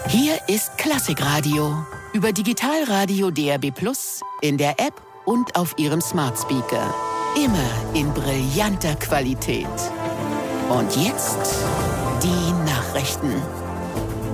Hier ist Klassikradio über Digitalradio DAB+, in der App und auf Ihrem Smart Speaker. Immer in brillanter Qualität. Und jetzt die Nachrichten.